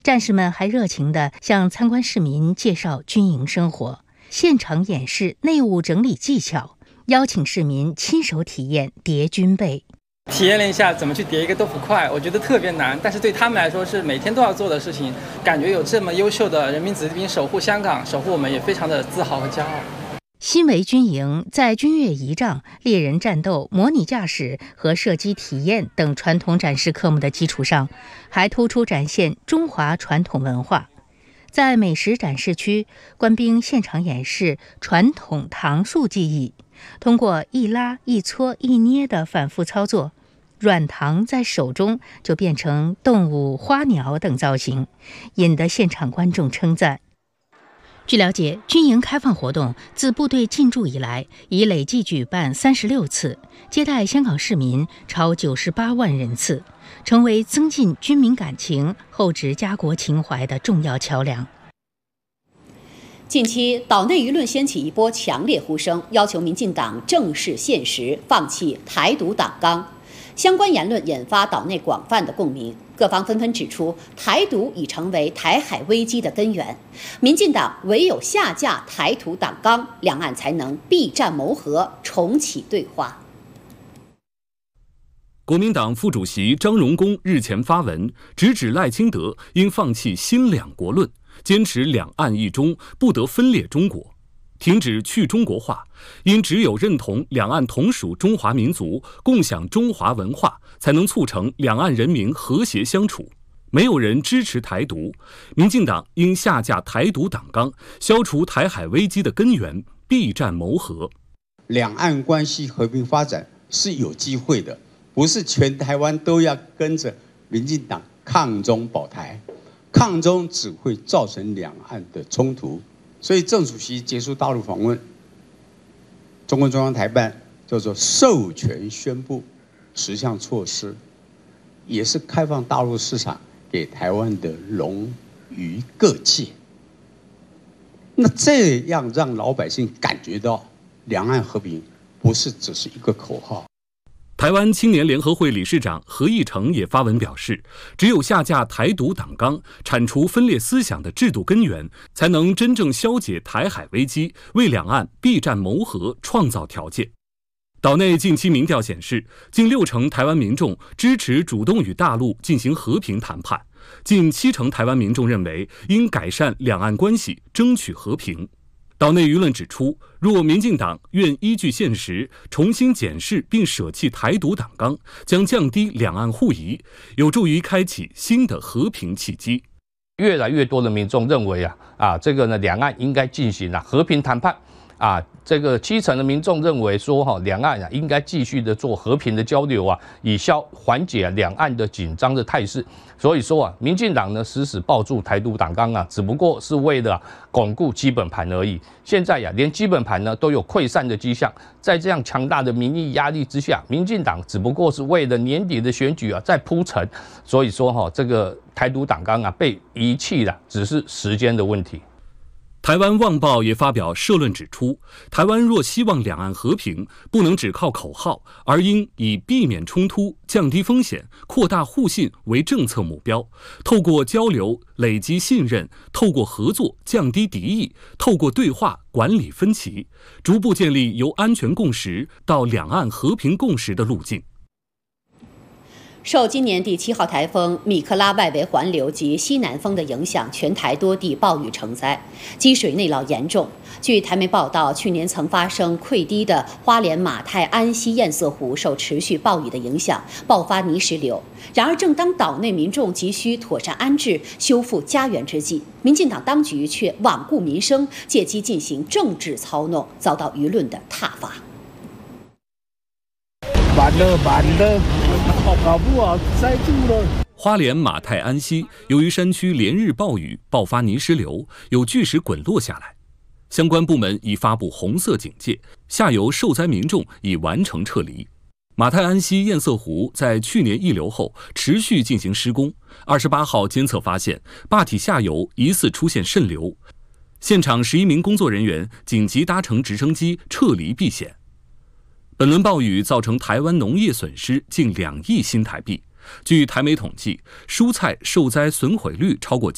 战士们还热情地向参观市民介绍军营生活，现场演示内务整理技巧，邀请市民亲手体验叠军被。 体验了一下怎么去叠一个豆腐块，我觉得特别难，但是对他们来说是每天都要做的事情。感觉有这么优秀的人民子弟兵守护香港，守护我们，也非常的自豪和骄傲。 新围军营在军乐仪仗、猎人战斗、模拟驾驶和射击体验等传统展示科目的基础上，还突出展现中华传统文化。在美食展示区，官兵现场演示传统糖塑技艺，通过一拉、一搓、一捏的反复操作，软糖在手中就变成动物、花鸟等造型，引得现场观众称赞。据了解，军营开放活动自部队进驻以来，已累计举办36次，接待香港市民超98万人次，成为增进军民感情、厚植家国情怀的重要桥梁。 近期，岛内舆论掀起一波强烈呼声，要求民进党正视现实，放弃台独党纲。相关言论引发岛内广泛的共鸣，各方纷纷指出，台独已成为台海危机的根源。民进党唯有下架台独党纲，两岸才能避战谋和，重启对话。 国民党副主席张荣恭日前发文，直指赖清德应放弃新两国论，坚持两岸一中，不得分裂中国。停止去中国化，因只有认同两岸同属中华民族，共享中华文化，才能促成两岸人民和谐相处。没有人支持台独，民进党应下架台独党纲，消除台海危机的根源，避战谋和。 两岸关系和平发展是有机会的，不是全台湾都要跟着民进党抗中保台，抗中只会造成两岸的冲突。所以郑主席结束大陆访问，中共中央台办叫做授权宣布10项措施，也是开放大陆市场给台湾的龙鱼各界。那这样让老百姓感觉到两岸和平不是只是一个口号。 台湾青年联合会理事长何义成也发文表示，只有下架台独党纲，铲除分裂思想的制度根源，才能真正消解台海危机，为两岸避战谋和创造条件。岛内近期民调显示，近60%台湾民众支持主动与大陆进行和平谈判，近70%台湾民众认为应改善两岸关系，争取和平。岛内舆论指出，若民进党愿依据现实重新检视并舍弃台独党纲，将降低两岸互疑，有助于开启新的和平契机。 越来越多的民众认为这个呢，两岸应该进行和平谈判。这个70%的民众认为说两岸应该继续的做和平的交流以缓解两岸的紧张的态势。所以说民进党呢死死抱住台独党纲只不过是为了巩固基本盘而已。现在连基本盘呢都有溃散的迹象，在这样强大的民意压力之下，民进党只不过是为了年底的选举在铺陈。所以说这个台独党纲被遗弃了，只是时间的问题。 台湾《旺报》也发表社论指出，台湾若希望两岸和平，不能只靠口号，而应以避免冲突、降低风险、扩大互信为政策目标，透过交流累积信任，透过合作降低敌意，透过对话管理分歧，逐步建立由安全共识到两岸和平共识的路径。 受今年第7号台风米克拉外围环流及西南风的影响，全台多地暴雨成灾，积水内涝严重。据台媒报道，去年曾发生溃堤的花莲马太安溪堰塞湖受持续暴雨的影响，爆发泥石流。然而，正当岛内民众急需妥善安置、修复家园之际，民进党当局却罔顾民生，借机进行政治操弄，遭到舆论的挞伐。 完了，搞不好塞住了。 花莲马太安溪由于山区连日暴雨爆发泥石流，有巨石滚落下来，相关部门已发布红色警戒，下游受灾民众已完成撤离。马太安溪堰塞湖在去年溢流后持续进行施工，28号监测发现坝体下游疑似出现渗流，现场11名工作人员紧急搭乘直升机撤离避险。本轮暴雨造成台湾农业损失近2亿新台币。据台媒统计，蔬菜受灾损毁率超过